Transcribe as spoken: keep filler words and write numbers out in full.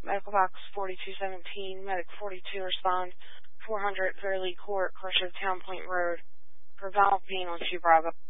medical box forty-two seventeen, medic forty-two respond, four hundred Fairleigh Court, Crusher Town Point Road, for violent pain on two Bravo.